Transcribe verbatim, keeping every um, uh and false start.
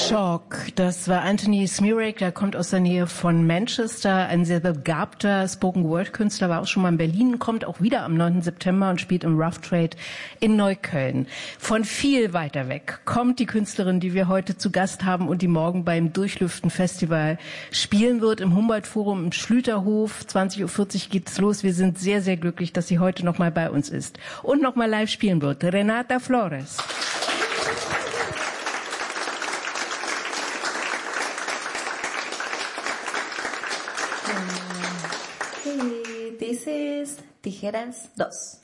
Shock, das war Anthony Smirek, der kommt aus der Nähe von Manchester, ein sehr begabter Spoken-Word-Künstler, war auch schon mal in Berlin, kommt auch wieder am neunten September und spielt im Rough Trade in Neukölln. Von viel weiter weg kommt die Künstlerin, die wir heute zu Gast haben und die morgen beim Durchlüften-Festival spielen wird, im Humboldt-Forum im Schlüterhof. zwanzig Uhr vierzig geht's los. Wir sind sehr, sehr glücklich, dass sie heute noch mal bei uns ist und noch mal live spielen wird. Renata Flores. Hey, this is Tijeras dos.